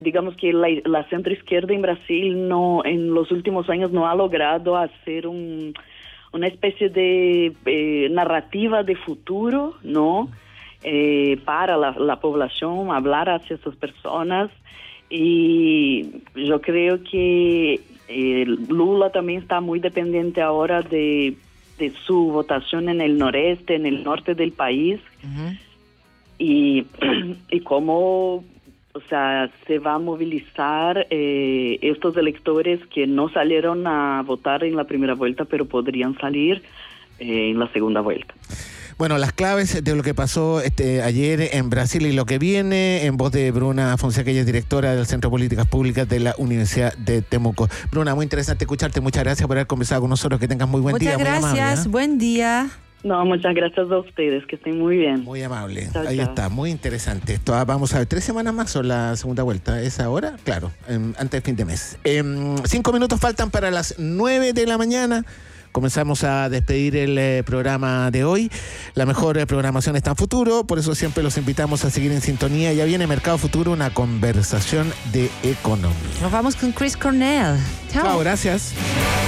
digamos que la centroizquierda en Brasil no, en los últimos años no ha logrado hacer una especie de narrativa de futuro, ¿no? Para la población, hablar hacia esas personas. Y yo creo que Lula también está muy dependiente ahora de su votación en el noreste, en el norte del país. Uh-huh. Y cómo, o sea, se va a movilizar estos electores que no salieron a votar en la primera vuelta, pero podrían salir en la segunda vuelta. Bueno, las claves de lo que pasó ayer en Brasil y lo que viene, en voz de Bruna Fonseca, ella es directora del Centro de Políticas Públicas de la Universidad de Temuco. Bruna, muy interesante escucharte. Muchas gracias por haber conversado con nosotros. Que tengas muy buen día. Muchas gracias. Buen día. No, muchas gracias a ustedes. Que estén muy bien. Muy amable. Chao, ahí chao. Está, muy interesante. Esto vamos a ver, 3 semanas más o la segunda vuelta. ¿Es ahora? Claro, antes del fin de mes. 5 minutos faltan para las 9 de la mañana. Comenzamos a despedir el programa de hoy. La mejor programación está en futuro, por eso siempre los invitamos a seguir en sintonía. Ya viene Mercado Futuro, una conversación de economía. Nos vamos con Chris Cornell. Chao. Chao, gracias.